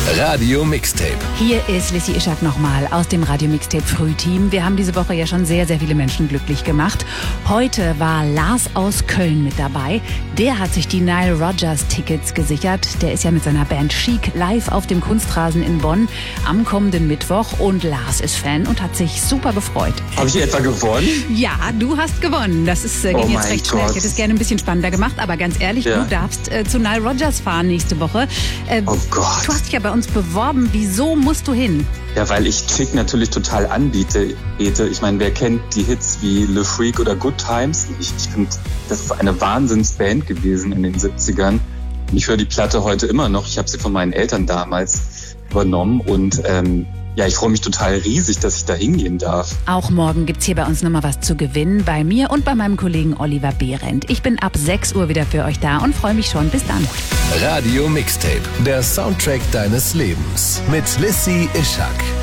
Radio Mixtape. Hier ist Lissy Ischak nochmal aus dem Radio Mixtape Frühteam. Wir haben diese Woche ja schon sehr, sehr viele Menschen glücklich gemacht. Heute war Lars aus Köln mit dabei. Der hat sich die Nile Rodgers Tickets gesichert. Der ist ja mit seiner Band Chic live auf dem Kunstrasen in Bonn am kommenden Mittwoch. Und Lars ist Fan und hat sich super gefreut. Habe ich etwa gewonnen? Ja, du hast gewonnen. Das ist, ging jetzt recht schnell. Ich hätte es gerne ein bisschen spannender gemacht. Aber ganz ehrlich, du darfst zu Nile Rodgers fahren nächste Woche. Oh Gott. Du hast dich ja bei uns beworben. Wieso musst du hin? Ja, weil ich Chic natürlich total anbiete. Ich meine, wer kennt die Hits wie Le Freak oder Good Times? Ich finde, das ist eine Wahnsinnsband gewesen in den 70ern. Ich höre die Platte heute immer noch. Ich habe sie von meinen Eltern damals übernommen und ich freue mich total riesig, dass ich da hingehen darf. Auch morgen gibt's hier bei uns nochmal was zu gewinnen, bei mir und bei meinem Kollegen Oliver Behrendt. Ich bin ab 6 Uhr wieder für euch da und freue mich schon. Bis dann. Radio Mixtape, der Soundtrack deines Lebens mit Lissy Ischak.